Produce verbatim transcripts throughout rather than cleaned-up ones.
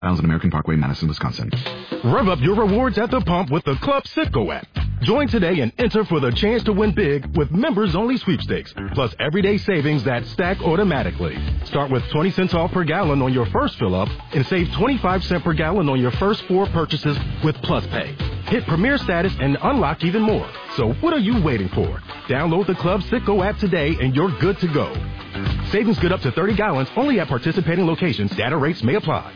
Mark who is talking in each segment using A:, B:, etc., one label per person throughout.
A: Thousand American Parkway, Madison, Wisconsin.
B: Rev up your rewards at the pump with the Club Citgo app. Join today and enter for the chance to win big with members-only sweepstakes, plus everyday savings that stack automatically. Start with twenty cents off per gallon on your first fill-up and save twenty-five cents per gallon on your first four purchases with Plus Pay. Hit Premier status and unlock even more. So what are you waiting for? Download the Club Citgo app today and you're good to go. Savings good up to thirty gallons only at participating locations. Data rates may apply.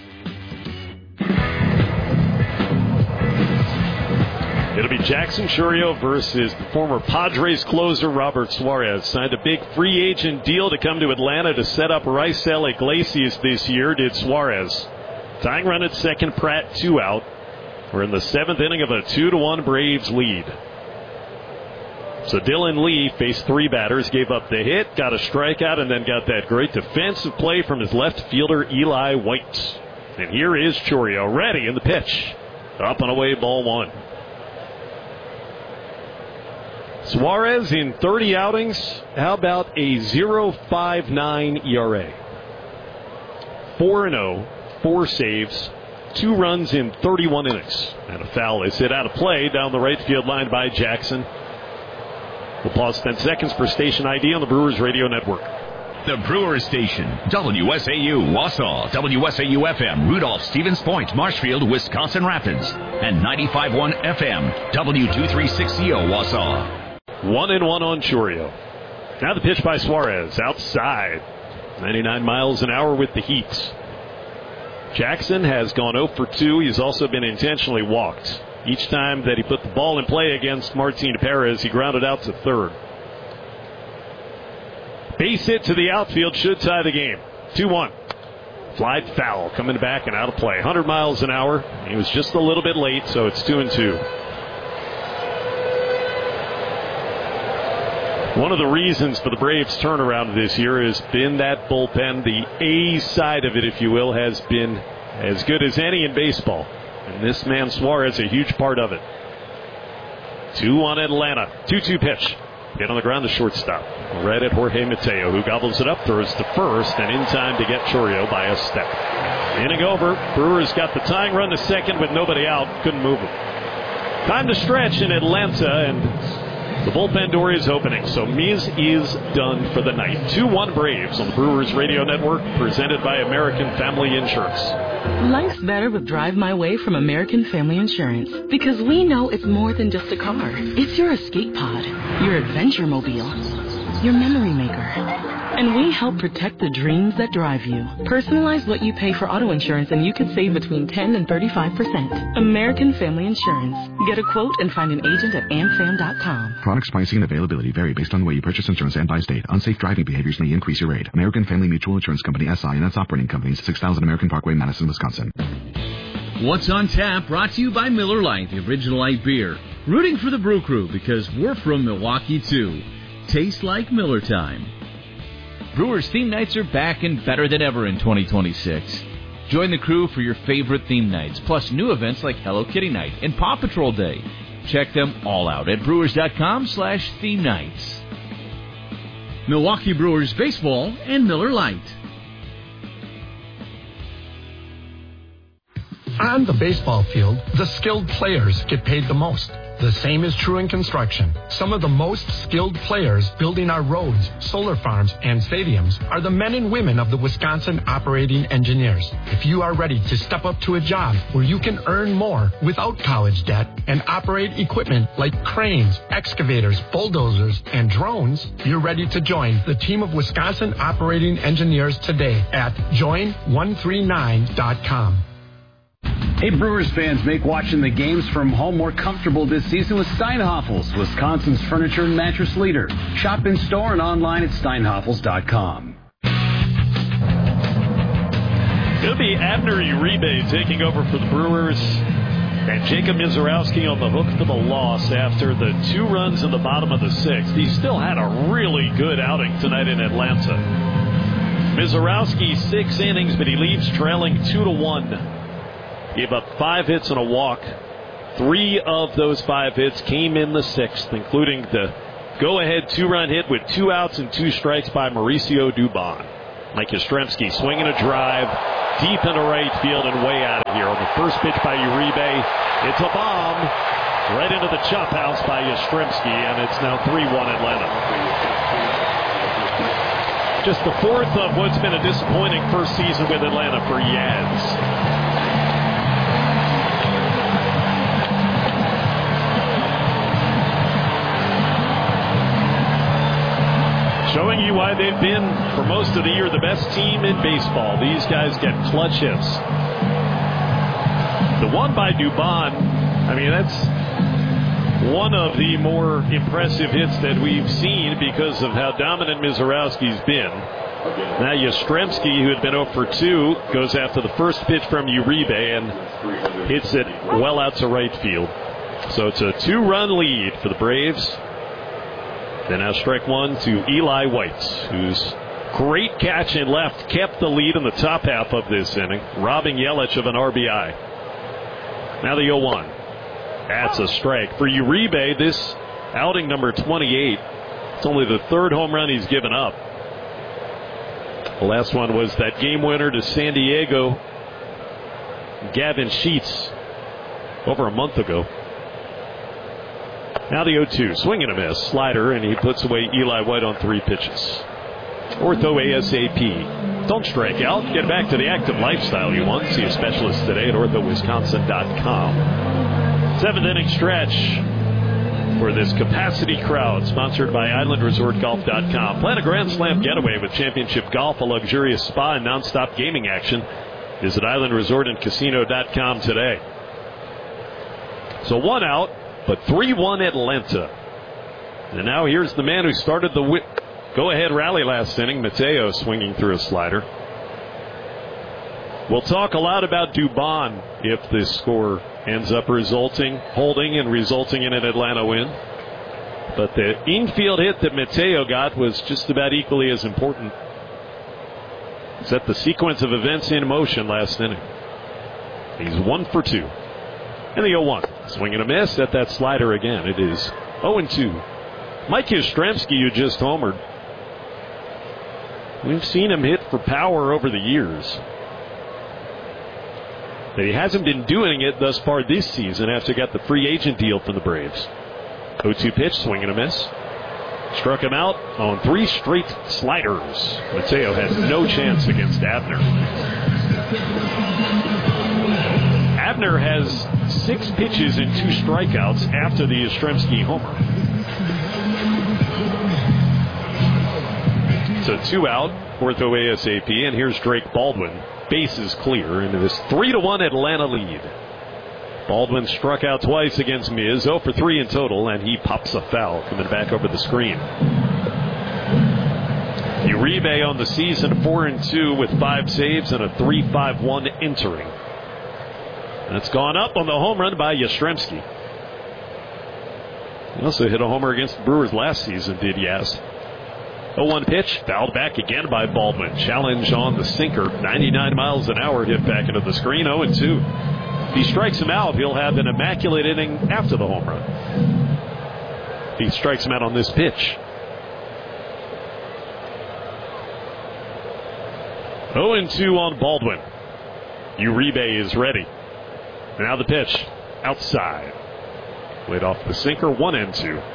C: It'll be Jackson Chourio versus the former Padres closer Robert Suarez. Signed a big free agent deal to come to Atlanta to set up Raisel Iglesias this year, did Suarez. Tying run at second, Pratt two out. We're in the seventh inning of a two to one Braves lead. So Dylan Lee faced three batters, gave up the hit, got a strikeout, and then got that great defensive play from his left fielder, Eli White. And here is Chourio, ready in the pitch. Up and away, ball one. Suarez in thirty outings. How about a point oh five nine E R A? four and oh, four saves, two runs in thirty-one innings. And a foul is hit out of play down the right field line by Jackson. We'll pause ten seconds for station I D on the Brewers Radio Network.
D: The Brewers Station, W S A U, Wausau, W S A U F M, Rudolph, Stevens Point, Marshfield, Wisconsin Rapids, and ninety-five point one F M, W two thirty-six C O, Wausau.
C: One and one on Chourio. Now the pitch by Suarez, outside. ninety-nine miles an hour with the heat. Jackson has gone oh for two. He's also been intentionally walked. Each time that he put the ball in play against Martin Perez, he grounded out to third. Base hit to the outfield should tie the game. two one. Fly foul coming back and out of play. one hundred miles an hour. He was just a little bit late, so it's two and two. One of the reasons for the Braves' turnaround this year has been that bullpen. The A side of it, if you will, has been as good as any in baseball. And this man Suarez, a huge part of it. two one Atlanta. two two pitch. Hit on the ground, the shortstop. Right at Jorge Mateo, who gobbles it up, throws to first, and in time to get Chourio by a step. Inning over. Brewers got the tying run to second with nobody out. Couldn't move him. Time to stretch in Atlanta, and the bullpen door is opening, so Miz is done for the night. two one Braves on the Brewers Radio Network, presented by American Family Insurance.
E: Life's better with Drive My Way from American Family Insurance, because we know it's more than just a car. It's your escape pod, your adventure mobile, your memory maker. And we help protect the dreams that drive you. Personalize what you pay for auto insurance and you can save between ten and thirty-five percent. American Family Insurance. Get a quote and find an agent at am fam dot com.
A: Products, pricing, and availability vary based on the way you purchase insurance and by state. Unsafe driving behaviors may increase your rate. American Family Mutual Insurance Company, S I and its operating companies, six thousand American Parkway, Madison, Wisconsin.
F: What's on Tap, brought to you by Miller Lite, the original light beer. Rooting for the Brew Crew because we're from Milwaukee, too. Tastes like Miller time. Brewers theme nights are back and better than ever in twenty twenty-six. Join the crew for your favorite theme nights, plus new events like Hello Kitty Night and Paw Patrol Day. Check them all out at brewers.com slash theme nights. Milwaukee Brewers Baseball and Miller Lite.
G: On the baseball field, the skilled players get paid the most. The same is true in construction. Some of the most skilled players building our roads, solar farms, and stadiums are the men and women of the Wisconsin Operating Engineers. If you are ready to step up to a job where you can earn more without college debt and operate equipment like cranes, excavators, bulldozers, and drones, you're ready to join the team of Wisconsin Operating Engineers today at join one three nine dot com.
H: Hey, Brewers fans, make watching the games from home more comfortable this season with Steinhafels, Wisconsin's furniture and mattress leader. Shop in store and online at steinhafels dot com.
C: It'll be Abner Uribe taking over for the Brewers, and Jacob Mizorowski on the hook for the loss after the two runs in the bottom of the sixth. He still had a really good outing tonight in Atlanta. Mizorowski, six innings, but he leaves trailing two to one. Gave up five hits and a walk. Three of those five hits came in the sixth, including the go-ahead two-run hit with two outs and two strikes by Mauricio Dubon. Mike Yastrzemski swinging a drive, deep into right field and way out of here. On the first pitch by Uribe, it's a bomb right into the chop house by Yastrzemski, and it's now three one Atlanta. Just the fourth of what's been a disappointing first season with Atlanta for Yaz. Showing you why they've been, for most of the year, the best team in baseball. These guys get clutch hits. The one by Dubon, I mean, that's one of the more impressive hits that we've seen because of how dominant Mizorowski's been. Now Yastrzemski, who had been oh for two, goes after the first pitch from Uribe and hits it well out to right field. So it's a two-run lead for the Braves. Then now strike one to Eli White, whose great catch in left kept the lead in the top half of this inning, robbing Yelich of an R B I. Now the oh one. That's a strike. For Uribe, this outing number twenty-eight, it's only the third home run he's given up. The last one was that game winner to San Diego, Gavin Sheets, over a month ago. Now the oh two, swing and a miss, slider, and he puts away Eli White on three pitches. Ortho ASAP. Don't strike out. Get back to the active lifestyle you want. See a specialist today at ortho wisconsin dot com. Seventh inning stretch for this capacity crowd, sponsored by island resort golf dot com. Plan a Grand Slam getaway with Championship Golf, a luxurious spa, and nonstop gaming action. Visit island resort and casino dot com today. So one out. But three one Atlanta. And now here's the man who started the whip. Go-ahead rally last inning, Mateo, swinging through a slider. We'll talk a lot about Dubon if this score ends up resulting, holding and resulting in an Atlanta win. But the infield hit that Mateo got was just about equally as important. Set the sequence of events in motion last inning. He's one for two. And the oh one. Swing and a miss at that slider again. It is oh and two. Mike Yastrzemski, who just homered. We've seen him hit for power over the years. But he hasn't been doing it thus far this season after he got the free agent deal from the Braves. oh two pitch, swing and a miss. Struck him out on three straight sliders. Mateo had no chance against Abner. Abner has six pitches and two strikeouts after the Yastrzemski homer. So two out, Ortho ASAP, and here's Drake Baldwin. Bases clear into this three to one Atlanta lead. Baldwin struck out twice against Miz, oh for three in total, and he pops a foul coming back over the screen. Uribe on the season, four and two with five saves and a three five one entering. That's gone up on the home run by Yastrzemski. He also hit a homer against the Brewers last season, did Yaz. oh one pitch, fouled back again by Baldwin. Challenge on the sinker, ninety-nine miles an hour, hit back into the screen, oh and two. If he strikes him out, he'll have an immaculate inning after the home run. If he strikes him out on this pitch. oh and two on Baldwin. Uribe is ready. Now the pitch, outside. Laid off the sinker, one and two.